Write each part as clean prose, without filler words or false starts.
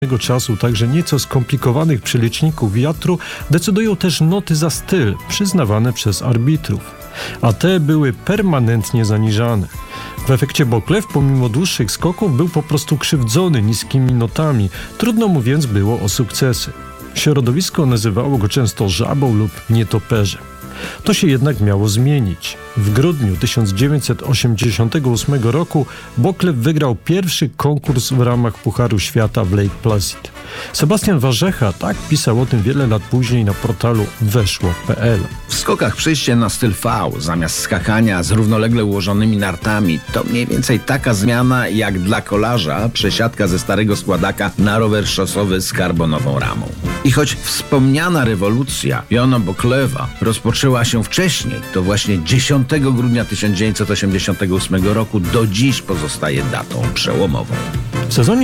czasu, także nieco skomplikowanych przeliczników wiatru, decydują też noty za styl przyznawane przez arbitrów, a te były permanentnie zaniżane. W efekcie Boklew, pomimo dłuższych skoków, był po prostu krzywdzony niskimi notami, trudno mu więc było o sukcesy. Środowisko nazywało go często żabą lub nietoperzem. To się jednak miało zmienić. W grudniu 1988 roku Boklew wygrał pierwszy konkurs w ramach Pucharu Świata w Lake Placid. Sebastian Warzecha tak pisał o tym wiele lat później na portalu weszło.pl. W skokach przejście na styl V zamiast skakania z równolegle ułożonymi nartami to mniej więcej taka zmiana jak dla kolarza przesiadka ze starego składaka na rower szosowy z karbonową ramą. I choć wspomniana rewolucja Jana Boklewa rozpoczęła się wcześniej, to właśnie 10 grudnia 1988 roku do dziś pozostaje datą przełomową. W sezonie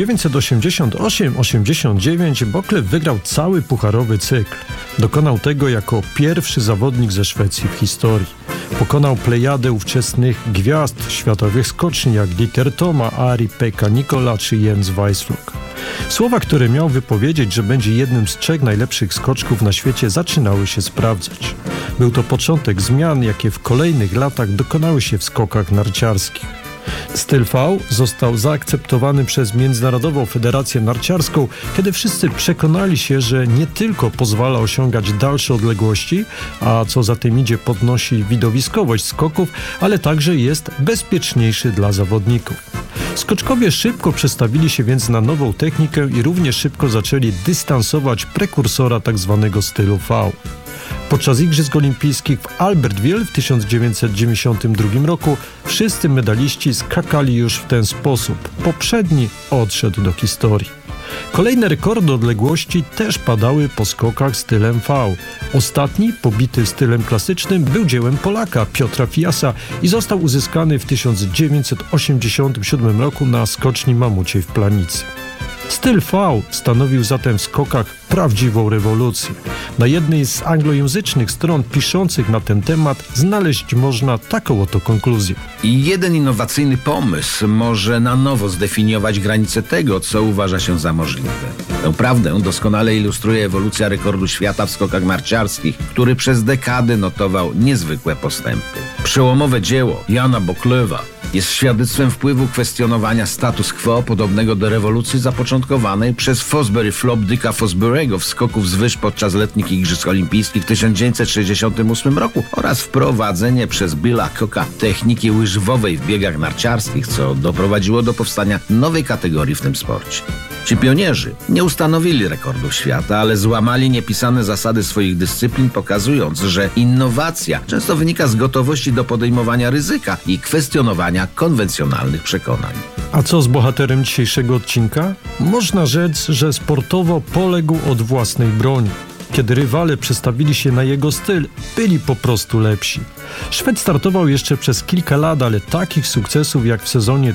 1988-89 Boklew wygrał cały pucharowy cykl. Dokonał tego jako pierwszy zawodnik ze Szwecji w historii. Pokonał plejadę ówczesnych gwiazd światowych skoczni jak Dieter Thoma, Ari Pekka Nikola czy Jens Weißflog. Słowa, które miał wypowiedzieć, że będzie jednym z 3 najlepszych skoczków na świecie, zaczynały się sprawdzać. Był to początek zmian, jakie w kolejnych latach dokonały się w skokach narciarskich. Styl V został zaakceptowany przez Międzynarodową Federację Narciarską, kiedy wszyscy przekonali się, że nie tylko pozwala osiągać dalsze odległości, a co za tym idzie podnosi widowiskowość skoków, ale także jest bezpieczniejszy dla zawodników. Skoczkowie szybko przestawili się więc na nową technikę i równie szybko zaczęli dystansować prekursora tzw. stylu V. Podczas Igrzysk Olimpijskich w Albertville w 1992 roku wszyscy medaliści skakali już w ten sposób. Poprzedni odszedł do historii. Kolejne rekordy odległości też padały po skokach stylem V. Ostatni, pobity stylem klasycznym, był dziełem Polaka Piotra Fijasa i został uzyskany w 1987 roku na skoczni Mamuciej w Planicy. Styl V stanowił zatem w skokach prawdziwą rewolucję. Na jednej z anglojęzycznych stron piszących na ten temat znaleźć można taką oto konkluzję. I jeden innowacyjny pomysł może na nowo zdefiniować granice tego, co uważa się za możliwe. Tę prawdę doskonale ilustruje ewolucja rekordu świata w skokach narciarskich, który przez dekady notował niezwykłe postępy. Przełomowe dzieło Jana Boklewa jest świadectwem wpływu kwestionowania status quo podobnego do rewolucji zapoczątkowanej przez Fosbury Flop Dicka Fosbury'ego w skoku wzwyż podczas letnich Igrzysk Olimpijskich w 1968 roku oraz wprowadzenie przez Billa Cooka techniki łyżwowej w biegach narciarskich, co doprowadziło do powstania nowej kategorii w tym sporcie. Ci pionierzy nie ustanowili rekordów świata, ale złamali niepisane zasady swoich dyscyplin, pokazując, że innowacja często wynika z gotowości do podejmowania ryzyka i kwestionowania konwencjonalnych przekonań. A co z bohaterem dzisiejszego odcinka? Można rzec, że sportowo poległ od własnej broni. Kiedy rywale przestawili się na jego styl, byli po prostu lepsi. Szwed startował jeszcze przez kilka lat, ale takich sukcesów jak w sezonie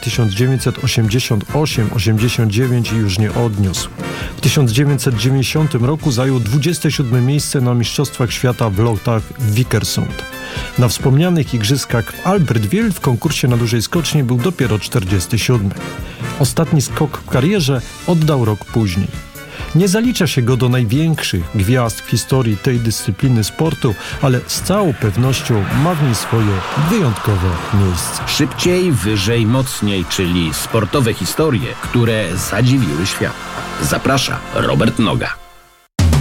1988-89 już nie odniósł. W 1990 roku zajął 27 miejsce na Mistrzostwach Świata w lotach w Vikersund. Na wspomnianych igrzyskach w Albertville w konkursie na dużej skoczni był dopiero 47. Ostatni skok w karierze oddał rok później. Nie zalicza się go do największych gwiazd w historii tej dyscypliny sportu, ale z całą pewnością ma w niej swoje wyjątkowe miejsce. Szybciej, wyżej, mocniej, czyli sportowe historie, które zadziwiły świat. Zaprasza Robert Noga.